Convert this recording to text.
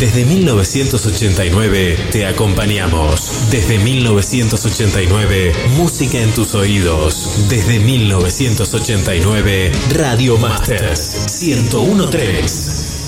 Desde 1989 te acompañamos. Desde 1989, música en tus oídos. Desde 1989, Radio Masters 1013.